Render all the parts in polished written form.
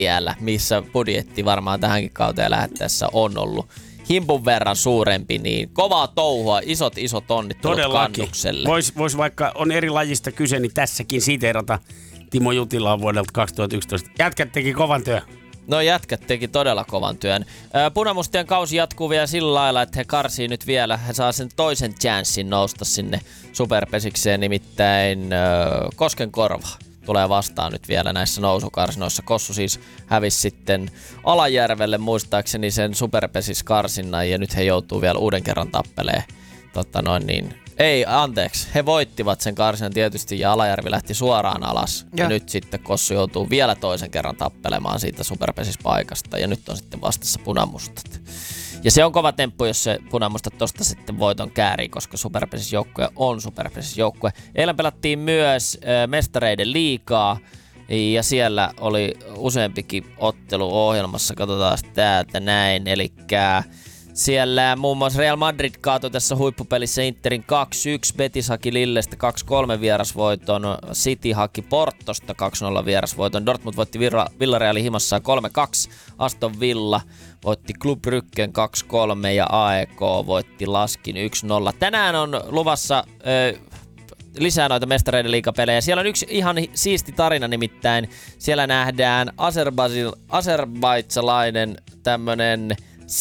siellä, missä budjetti varmaan tähänkin kauteen lähettäessä on ollut himpun verran suurempi, niin kovaa touhua, isot onnittelut Kannukselle. Vois vaikka on eri lajista kyse, niin tässäkin siteerata Timo Jutilaa vuodelta 2011. Jätkät teki kovan työn. No jätkät teki todella kovan työn. Punamustien kausi jatkuu vielä sillä lailla, että he karsii nyt vielä. He saa sen toisen chanssin nousta sinne superpesikseen, nimittäin Koskenkorva tulee vastaan nyt vielä näissä nousukarsinoissa. Kossu siis hävisi sitten Alajärvelle muistaakseni sen superpesiskarsinnan ja nyt he joutuu vielä uuden kerran tappeleen. He voittivat sen karsinan tietysti ja Alajärvi lähti suoraan alas. Ja nyt sitten Kossu joutuu vielä toisen kerran tappelemaan siitä superpesispaikasta ja nyt on sitten vastassa Punamustat. Ja se on kova temppu, jos se Punamustat tosta sitten voiton käärii, koska superpesisjoukkue on superpesisjoukkue. Eilen pelattiin myös Mestareiden liigaa ja siellä oli useampikin ottelu ohjelmassa. Katsotaan täältä näin, elikkä siellä muun muassa Real Madrid kaatui tässä huippupelissä Interin 2-1, Betis haki Lillestä 2-3 vierasvoiton, City haki Portosta 2-0 vierasvoiton, Dortmund voitti Villarealin himassaan 3-2, Aston Villa voitti Club Bruggen 2-3 ja AEK voitti Laskin 1-0. Tänään on luvassa lisää noita Mestareiden liigapelejä. Siellä on yksi ihan siisti tarina, nimittäin siellä nähdään azerbaidsalainen tämmönen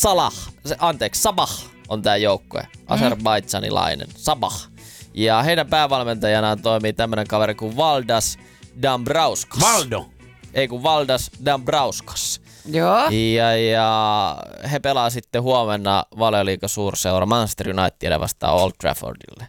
Sabah on tää joukkue. Azerbaidsanilainen Sabah. Ja heidän päävalmentajanaan toimii tämmönen kaveri kuin Valdas Dambrauskas. Valdas Dambrauskas. Joo. Ja he pelaa sitten huomenna Valioliigan suurseura Manchester Unitedille vastaan Old Traffordille.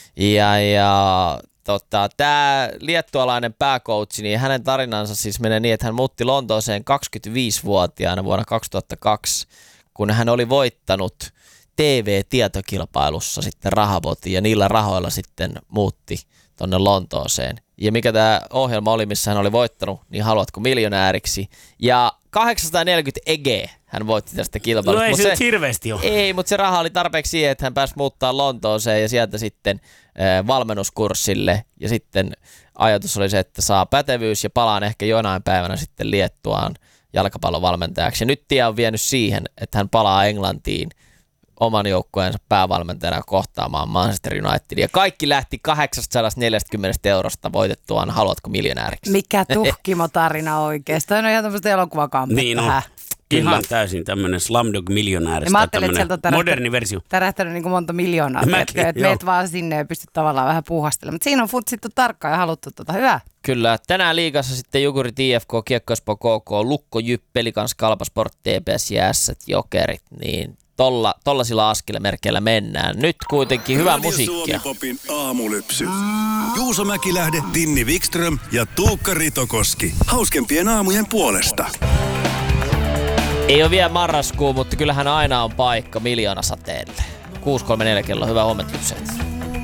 Tää liettualainen pääkoutsi, niin hänen tarinansa siis menee niin, että hän muutti Lontooseen 25-vuotiaana vuonna 2002, kun hän oli voittanut TV-tietokilpailussa sitten rahapotin ja niillä rahoilla sitten muutti tonne Lontooseen. Ja mikä tämä ohjelma oli, missä hän oli voittanut, niin Haluatko miljonääriksi? Ja 840 EG hän voitti tästä kilpailusta. No ei se nyt hirveästi ole. Ei, mutta se raha oli tarpeeksi siihen, että hän pääsi muuttaa Lontooseen ja sieltä sitten valmennuskurssille. Ja sitten ajatus oli se, että saa pätevyys ja palaan ehkä jonain päivänä sitten Liettuaan jalkapallovalmentajaksi. Ja nyt tie on vienyt siihen, että hän palaa Englantiin oman joukkueensa päävalmentajana kohtaamaan Manchester Unitedin. Ja kaikki lähti 840 eurosta voitettuaan Haluatko miljonääriksi? Mikä tuhkimo tarina oikeesti. On ihan tämmöistä elokuvakampetta. Niin on. Ihan täysin tämmönen Slumdog Millionaires. Mä ajattelin, että sieltä on moderni versio. Tärähtänyt niin kuin monta miljoonaa. Että meet vaan sinne ja pystyt tavallaan vähän puuhastelemaan. Mutta siinä on futsittu tarkkaan ja haluttu hyvä. Kyllä. Tänään liigassa sitten Jukurit IFK, Kiekko Espoo KK, Lukko Jyp, Pelikans, Kalpa Sport, TPS ja Ässät Jokerit. Niin tollasilla askelemerkeillä mennään. Nyt kuitenkin hyvää musiikkia. Suomi-popin aamulypsy. Juuso Mäkilähde, Tinni Wikström ja Tuukka Ritokoski. Hauskempien aamujen puolesta. Ei ole vielä marraskuu, mutta kyllähän aina on paikka miljoonasateelle. 6.34 kello, hyvää huomenta lypseet.